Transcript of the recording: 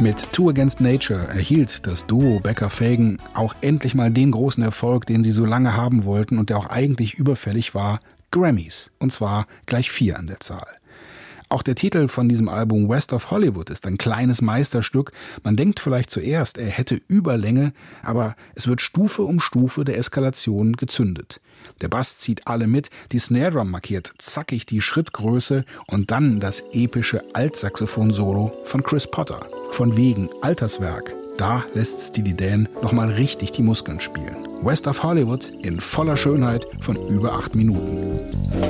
Mit Two Against Nature erhielt das Duo Becker-Fagan auch endlich mal den großen Erfolg, den sie so lange haben wollten und der auch eigentlich überfällig war, Grammys. Und zwar gleich 4 an der Zahl. Auch der Titel von diesem Album West of Hollywood ist ein kleines Meisterstück. Man denkt vielleicht zuerst, er hätte Überlänge, aber es wird Stufe um Stufe der Eskalation gezündet. Der Bass zieht alle mit, die Snare Drum markiert zackig die Schrittgröße und dann das epische Altsaxophon-Solo von Chris Potter. Von wegen Alterswerk, da lässt Steely Dan nochmal richtig die Muskeln spielen. West of Hollywood in voller Schönheit von über 8 Minuten.